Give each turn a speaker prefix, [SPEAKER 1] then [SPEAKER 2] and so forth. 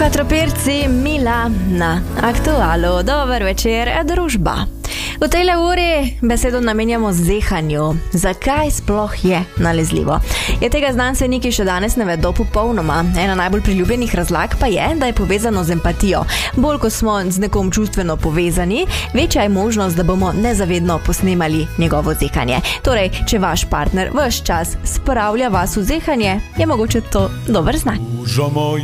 [SPEAKER 1] Katroperci Mila na Aktualu. Dober večer, družba. V tejle uri besedo namenjamo zehanju. Zakaj sploh je nalezljivo? Je tega znanstveniki še danes ne vedo popolnoma. Ena najbolj priljubljenih razlag pa je, da je povezano z empatijo. Bolj ko smo z nekom čustveno povezani, večja je možnost, da bomo nezavedno posnemali njegovo zehanje. Torej, če vaš partner ves čas spravlja vas v zehanje, je mogoče to dober znak.